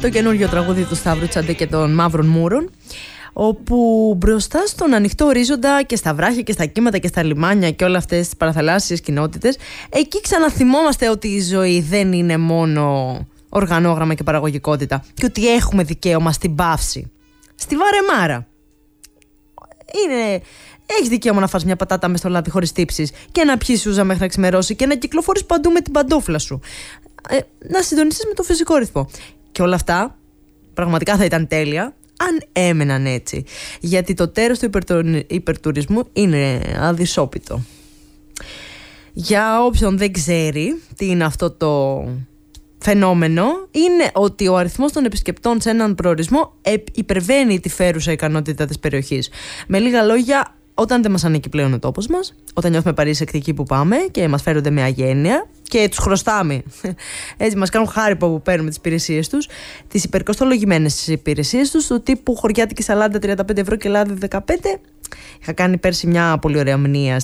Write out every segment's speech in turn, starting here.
το καινούργιο τραγούδι του Σταύρου Τσάντε και των Μαύρων Μούρων, όπου μπροστά στον ανοιχτό ορίζοντα και στα βράχια και στα κύματα και στα λιμάνια και όλα αυτές τις παραθαλάσσιες κοινότητες, εκεί ξαναθυμόμαστε ότι η ζωή δεν είναι μόνο οργανόγραμμα και παραγωγικότητα και ότι έχουμε δικαίωμα στην παύση, στη βαρεμάρα. Έχεις δικαίωμα να φας μια πατάτα μες στο λάδι χωρίς τύψεις και να πιεις σούζα μέχρι να ξημερώσει και να κυκλοφορείς παντού με την παντόφλα σου. Να συντονιστείς με το φυσικό ρυθμό. Και όλα αυτά πραγματικά θα ήταν τέλεια αν έμεναν έτσι. Γιατί το τέρος του υπερτουρισμού είναι αδυσόπιτο. Για όποιον δεν ξέρει τι είναι αυτό το φαινόμενο, είναι ότι ο αριθμός των επισκεπτών σε έναν προορισμό υπερβαίνει τη φέρουσα ικανότητα της περιοχής. Με λίγα λόγια, όταν δεν μας ανήκει πλέον ο τόπος μας, όταν νιώθουμε παρήσεκτοι εκεί που πάμε και μας φέρονται με αγένεια και τους χρωστάμε, έτσι μας κάνουν χάρη που παίρνουμε τις υπηρεσίες τους, τις υπερκοστολογημένες υπηρεσίες τους, του τύπου χωριάτικη σαλάντα 35 ευρώ και λάδι 15. Είχα κάνει πέρσι μια πολύ ωραία μνήα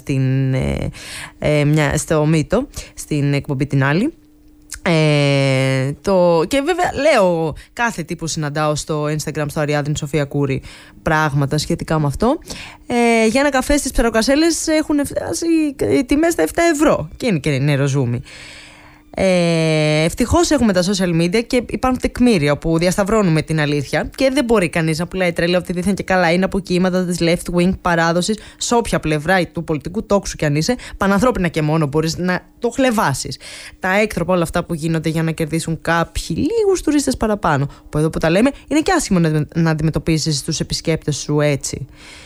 στο Μύτο, στην εκπομπή την άλλη. Και βέβαια λέω κάθε τι που συναντάω στο Instagram, στο Αριάδνη Σοφία Κούρη, πράγματα σχετικά με αυτό. Για ένα καφέ στις Ψαροκασέλες έχουν φτάσει οι τιμές στα 7 ευρώ και είναι και νεροζούμι. Ευτυχώς έχουμε τα social media και υπάρχουν τεκμήρια που διασταυρώνουμε την αλήθεια και δεν μπορεί κανείς να πουλάει τρέλα ότι δίθεν και καλά είναι από κύματα της left wing παράδοσης σε όποια πλευρά του πολιτικού τόξου κι αν είσαι, πανανθρώπινα και μόνο μπορείς να το χλεβάσεις. Τα έκτροπα όλα αυτά που γίνονται για να κερδίσουν κάποιοι λίγους τουρίστες παραπάνω, που εδώ που τα λέμε είναι και άσχημο να αντιμετωπίσεις τους επισκέπτες σου έτσι,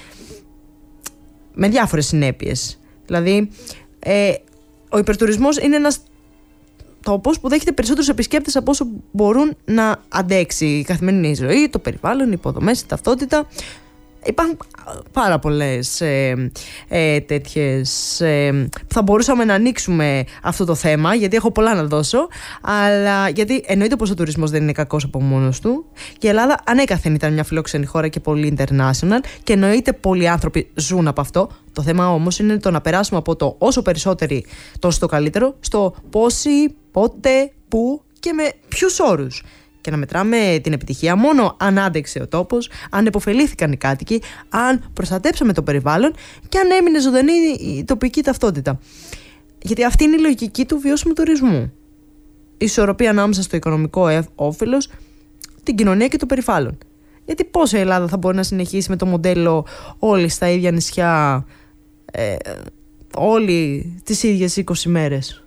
με διάφορες συνέπειες. Δηλαδή ο υπερτουρισμός είναι ένας τόπος που δέχεται περισσότερους επισκέπτες από όσο μπορούν να αντέξει η καθημερινή ζωή, το περιβάλλον, οι υποδομές, η ταυτότητα. Υπάρχουν πάρα πολλές τέτοιες που θα μπορούσαμε να ανοίξουμε αυτό το θέμα, γιατί έχω πολλά να δώσω, αλλά γιατί εννοείται πως ο τουρισμός δεν είναι κακός από μόνος του και η Ελλάδα ανέκαθεν ήταν μια φιλόξενη χώρα και πολύ international και εννοείται πολλοί άνθρωποι ζουν από αυτό. Το θέμα όμως είναι το να περάσουμε από το όσο περισσότεροι τόσο το καλύτερο στο πόσοι, πότε, πού και με ποιους όρους. Και να μετράμε την επιτυχία μόνο αν άντεξε ο τόπος, αν επωφελήθηκαν οι κάτοικοι, αν προστατέψαμε το περιβάλλον και αν έμεινε ζωντανή η τοπική ταυτότητα. Γιατί αυτή είναι η λογική του βιώσιμου τουρισμού. Η ισορροπία ανάμεσα στο οικονομικό όφελος, την κοινωνία και το περιβάλλον. Γιατί πώς η Ελλάδα θα μπορεί να συνεχίσει με το μοντέλο όλοι στα ίδια νησιά, όλοι τις ίδιες 20 μέρες.